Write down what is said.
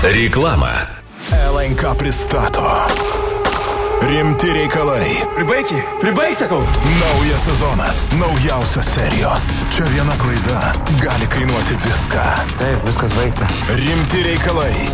Реклама. LNK pristato Rimti reikalai. Pribaik, sakau. Naujas sezonas, naujausios serijos. Čia viena klaida gali kainuoti viską. Taip, viskas baigta. Rimti reikalai.